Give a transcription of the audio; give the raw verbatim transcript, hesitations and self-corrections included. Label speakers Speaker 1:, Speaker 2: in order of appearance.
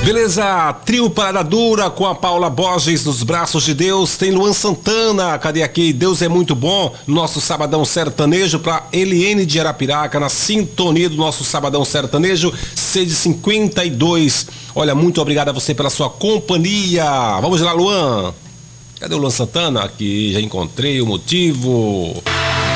Speaker 1: Beleza, trio Parada Dura com a Paula Borges nos braços de Deus. Tem Luan Santana, cadê aqui? Deus é muito bom. Nosso Sabadão Sertanejo pra Eliene de Arapiraca, na sintonia do nosso Sabadão Sertanejo, C de cinquenta e dois. Olha, muito obrigado a você pela sua companhia. Vamos lá, Luan. Cadê o Luan Santana? Aqui, já encontrei o motivo.